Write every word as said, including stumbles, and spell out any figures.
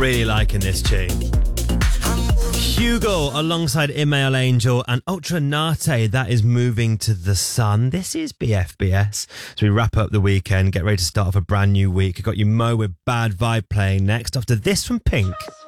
Really liking this tune. Hugo alongside Email Angel and Ultra Nate, that is Moving to the Sun. This is B F B S. So we wrap up the weekend, get ready to start off a brand new week. I've got you Mo with Bad Vibe playing next after this from Pink.